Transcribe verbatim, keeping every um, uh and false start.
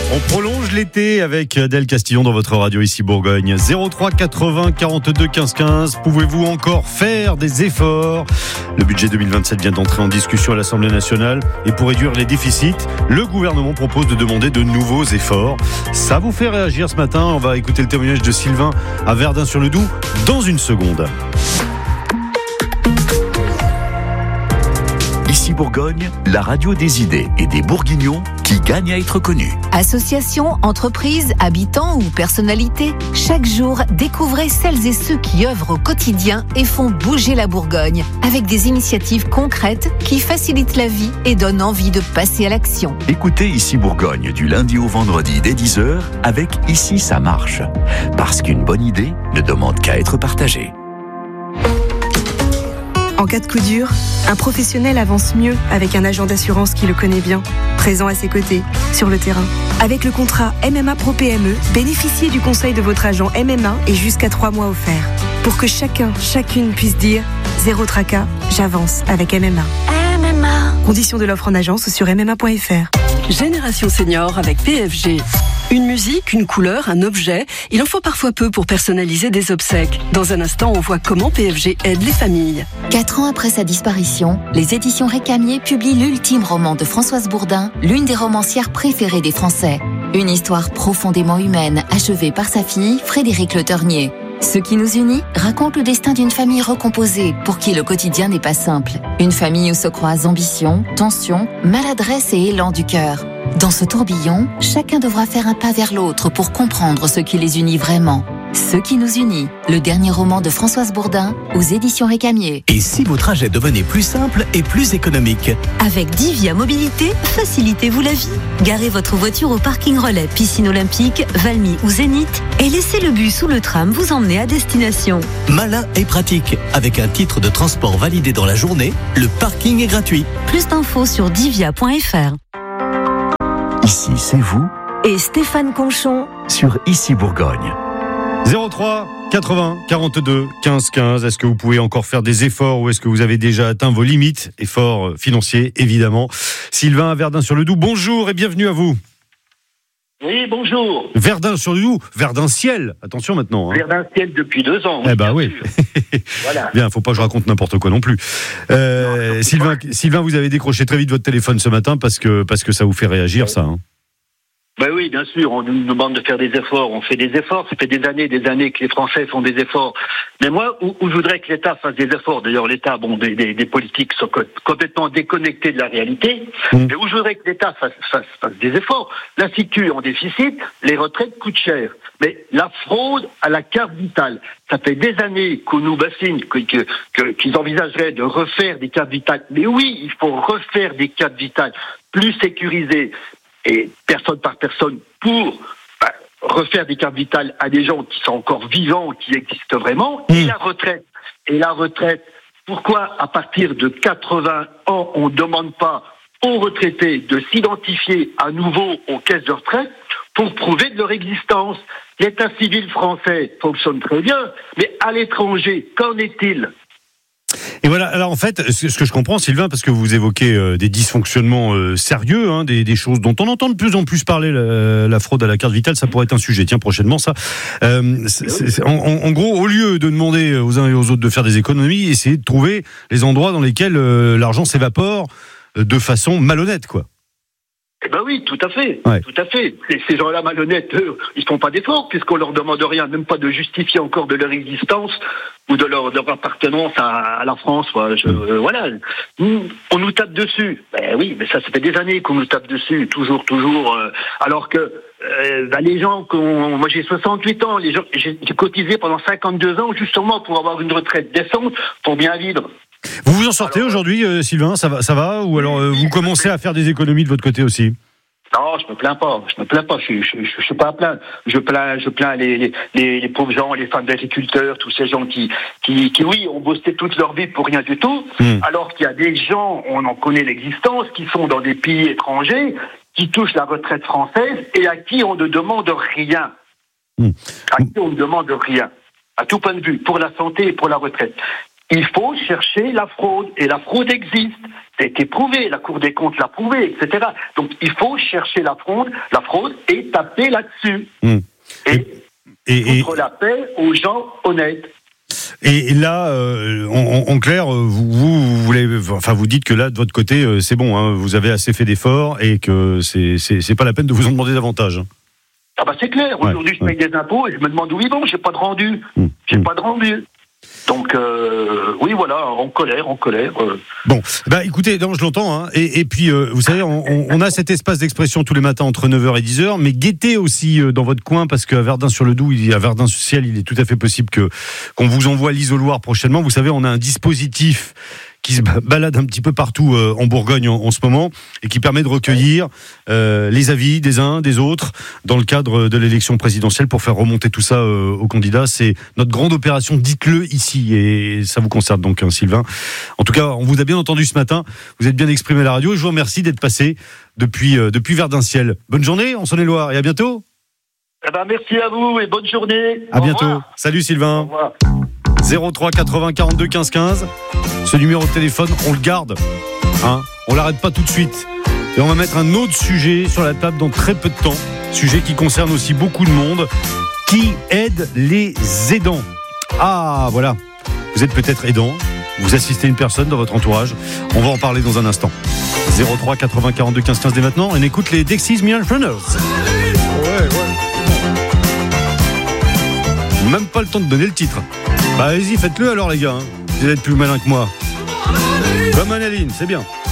On prolonge l'été avec Adèle Castillon dans votre radio ici Bourgogne. zéro trois quatre-vingts quarante-deux quinze quinze. Pouvez-vous encore faire des efforts ? Le budget deux mille vingt-sept vient d'entrer en discussion à l'Assemblée nationale et pour réduire les déficits, le gouvernement propose de demander de nouveaux efforts. Ça vous fait réagir ce matin. On va écouter le témoignage de Sylvain à Verdun-sur-le-Doubs dans une seconde. Ici Bourgogne, la radio des idées et des Bourguignons qui gagnent à être connus. Associations, entreprises, habitants ou personnalités, chaque jour, découvrez celles et ceux qui œuvrent au quotidien et font bouger la Bourgogne avec des initiatives concrètes qui facilitent la vie et donnent envie de passer à l'action. Écoutez Ici Bourgogne du lundi au vendredi dès dix heures avec Ici ça marche. Parce qu'une bonne idée ne demande qu'à être partagée. En cas de coup dur, un professionnel avance mieux avec un agent d'assurance qui le connaît bien, présent à ses côtés, sur le terrain. Avec le contrat M M A Pro P M E, bénéficiez du conseil de votre agent M M A et jusqu'à trois mois offerts. Pour que chacun, chacune puisse dire « Zéro tracas, j'avance avec M M A ». M M A. Conditions de l'offre en agence sur m m a point f r. Génération Senior avec P F G. Une musique, une couleur, un objet, il en faut parfois peu pour personnaliser des obsèques. Dans un instant, on voit comment P F G aide les familles. Quatre ans après sa disparition, les éditions Récamier publient l'ultime roman de Françoise Bourdin, l'une des romancières préférées des Français. Une histoire profondément humaine, achevée par sa fille, Frédérique Le Ternier. Ce qui nous unit raconte le destin d'une famille recomposée pour qui le quotidien n'est pas simple. Une famille où se croisent ambition, tension, maladresse et élan du cœur. Dans ce tourbillon, chacun devra faire un pas vers l'autre pour comprendre ce qui les unit vraiment. Ce qui nous unit, le dernier roman de Françoise Bourdin aux éditions Récamier. Et si vos trajets devenaient plus simples et plus économiques ? Avec Divia Mobilité, facilitez-vous la vie. Garez votre voiture au parking relais Piscine Olympique, Valmy ou Zénith et laissez le bus ou le tram vous emmener à destination. Malin et pratique. Avec un titre de transport validé dans la journée, le parking est gratuit. Plus d'infos sur divia point f r. Ici, c'est vous Et Stéphane Conchon sur Ici Bourgogne. zéro trois quatre-vingts quarante-deux quinze quinze. Est-ce que vous pouvez encore faire des efforts ou est-ce que vous avez déjà atteint vos limites ? Efforts financiers, évidemment. Sylvain à Verdun-sur-le-Doubs, bonjour et bienvenue à vous. Oui, bonjour. Verdun-sur-le-Doubs, Verdun-Ciel. Attention maintenant. Hein. Verdun-Ciel depuis deux ans. Eh ben oui. Voilà. Bien, faut pas que je raconte n'importe quoi non plus. Euh, non, Sylvain, pas. Sylvain, vous avez décroché très vite votre téléphone ce matin parce que, parce que ça vous fait réagir, ouais. ça. Hein. Ben oui, bien sûr, on nous demande de faire des efforts, on fait des efforts, ça fait des années et des années que les Français font des efforts. Mais moi, où, où je voudrais que l'État fasse des efforts, d'ailleurs l'État, bon, des, des, des politiques sont complètement déconnectés de la réalité, mmh. mais où je voudrais que l'État fasse, fasse, fasse des efforts, l'Institut en déficit, les retraites coûtent cher. Mais la fraude à la carte vitale, ça fait des années qu'on nous bassine, que, que, que, qu'ils envisageraient de refaire des cartes vitales. Mais oui, il faut refaire des cartes vitales plus sécurisées, et personne par personne, pour bah, refaire des cartes vitales à des gens qui sont encore vivants, qui existent vraiment, mmh. et la retraite. Et la retraite, pourquoi à partir de quatre-vingts ans, on ne demande pas aux retraités de s'identifier à nouveau aux caisses de retraite pour prouver de leur existence ? L'état civil français fonctionne très bien, mais à l'étranger, qu'en est-il ? Et voilà, alors en fait, ce que je comprends, Sylvain, parce que vous évoquez euh, des dysfonctionnements euh, sérieux, hein, des, des choses dont on entend de plus en plus parler, la, la fraude à la carte vitale, ça pourrait être un sujet, tiens, prochainement, ça. Euh, c'est, c'est, en, en gros, au lieu de demander aux uns et aux autres de faire des économies, essayez de trouver les endroits dans lesquels euh, l'argent s'évapore de façon malhonnête, quoi. Eh ben oui, tout à fait, ouais. tout à fait. Et ces gens-là malhonnêtes, eux, ils font pas d'efforts puisqu'on leur demande rien, même pas de justifier encore de leur existence ou de leur, de leur appartenance à, à la France. Ouais. Je, mmh. euh, voilà, on nous tape dessus. Ben oui, mais ça, ça fait des années qu'on nous tape dessus, toujours, toujours. Euh, alors que euh, ben les gens, qu'on, moi j'ai soixante-huit ans, les gens, j'ai, j'ai cotisé pendant cinquante-deux ans justement pour avoir une retraite décente, pour bien vivre. Vous vous en sortez alors, aujourd'hui, euh, Sylvain, ça va, ça va, ou alors euh, vous commencez à faire des économies de votre côté aussi ? Non, je me plains pas. Je me plains pas. Je, je, je, je suis pas à plaindre. Je plains, je plains les, les, les pauvres gens, les femmes d'agriculteurs, tous ces gens qui, qui, qui, oui, ont bossé toute leur vie pour rien du tout. Mmh. Alors qu'il y a des gens, on en connaît l'existence, qui sont dans des pays étrangers, qui touchent la retraite française et à qui on ne demande rien. Mmh. À qui on ne demande rien. À tout point de vue, pour la santé et pour la retraite. il faut chercher la fraude. Et la fraude existe. Ça a été prouvé, la Cour des comptes l'a prouvé, et cetera. Donc il faut chercher la fraude, la fraude et taper là-dessus. Mmh. Et, et, foutre et... la paix aux gens honnêtes. Et là, euh, en, en clair, vous, vous, voulez, enfin, vous dites que là, de votre côté, euh, c'est bon, hein, vous avez assez fait d'efforts et que c'est, c'est, c'est pas la peine de vous en demander davantage. Ah bah c'est clair. Aujourd'hui, ouais, je paye ouais. des impôts et je me demande où ils vont. J'ai pas de rendu. Mmh. J'ai mmh. pas de rendu. Donc euh, oui, voilà, en colère, en colère. Euh. Bon, bah écoutez, non, je l'entends. Hein, et, et puis, euh, vous savez, on, on a cet espace d'expression tous les matins entre neuf heures et dix heures, mais guettez aussi euh, dans votre coin, parce qu'à Verdun-sur-le-Doubs, il y a Verdun-sur-Ciel, il est tout à fait possible que qu'on vous envoie l'isoloir prochainement. Vous savez, on a un dispositif qui se balade un petit peu partout euh, en Bourgogne en, en ce moment et qui permet de recueillir euh, les avis des uns, des autres dans le cadre de l'élection présidentielle pour faire remonter tout ça euh, aux candidats. C'est notre grande opération, dites-le ici, et ça vous concerne donc, hein, Sylvain. En tout cas, on vous a bien entendu ce matin, vous êtes bien exprimé à la radio et je vous remercie d'être passé depuis, euh, depuis Verdun-Ciel. Bonne journée en Saône-et-Loire et à bientôt. Eh ben, merci à vous et bonne journée. À au bientôt. Revoir. Salut Sylvain. Au revoir. zéro trois quatre-vingts quarante-deux quinze quinze. Ce numéro de téléphone, on le garde. Hein, on l'arrête pas tout de suite. Et on va mettre un autre sujet sur la table dans très peu de temps. Sujet qui concerne aussi beaucoup de monde. Qui aide les aidants? Ah, voilà. Vous êtes peut-être aidant. Vous assistez une personne dans votre entourage. On va en parler dans un instant. zéro trois quatre-vingts quarante-deux quinze quinze dès maintenant. On écoute les Dexys Midnight Runners. Ouais, ouais. Même pas le temps de donner le titre. Bah allez-y, faites-le alors les gars, hein. Vous êtes plus malin que moi. Comme Annalyn, c'est bien.